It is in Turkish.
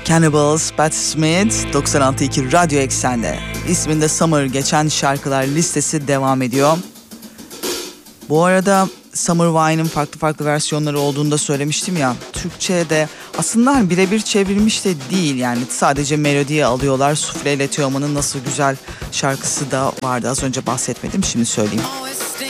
Cannibals, Patti Smith, 96.2 Radyo Eksen'de. İsminde Summer geçen şarkılar listesi devam ediyor. Bu arada Summer Wine'ın farklı versiyonları olduğunu da söylemiştim ya. Türkçe'de aslında hani birebir çevrilmiş de değil, yani sadece melodiyi alıyorlar. Sufle ile Teoman'ın Nasıl Güzel şarkısı da vardı. Az önce bahsetmedim, şimdi söyleyeyim.